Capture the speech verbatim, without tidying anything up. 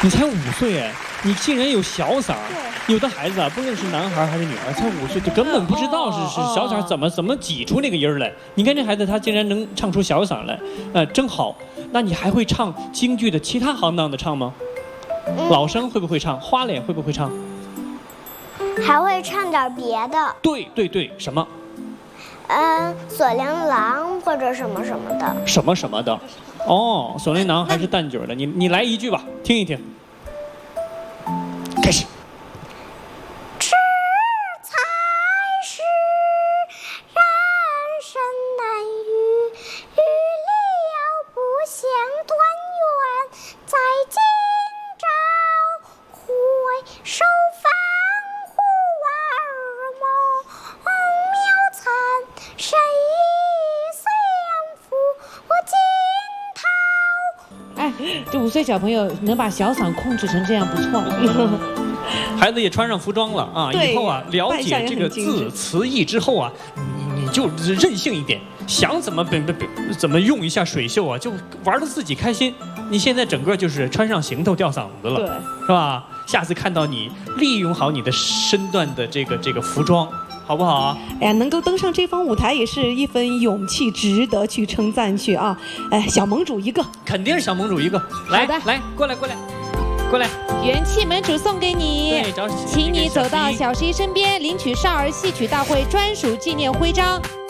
你才五岁哎，你竟然有小嗓！有的孩子啊，不论是男孩还是女孩，才五岁就根本不知道是是小嗓怎么怎么挤出那个音儿来。你看这孩子，他竟然能唱出小嗓来，呃，真好。那你还会唱京剧的其他行当的唱吗？老生会不会唱？花脸会不会唱？ 还会唱点别的。 对对对，什么？ 嗯，锁麟囊或者什么什么的。 什么什么的？哦，锁麟囊还是旦角的？你你来一句吧，听一听。开始。 吃菜时人生难遇，遇了不想团圆，在今朝回首芳华二梦渺惨，谁相负我惊涛。 哎，这五岁小朋友能把小嗓控制成这样，不错了。 孩子也穿上服装了啊，以后啊了解这个字词义之后啊，你你就任性一点，想怎么怎么怎么用一下水袖啊，就玩得自己开心。你现在整个就是穿上行头吊嗓子了， 对， 是吧？下次看到你利用好你的身段的这个这个服装，好不好啊？ 哎呀，能够登上这方舞台也是一份勇气，值得去称赞去啊！哎，小盟主一个， 肯定是小盟主一个。来来，过来过来。过来， 元气盟主送给你， 对， 请你走到小十一身边，领取少儿戏曲大会专属纪念徽章。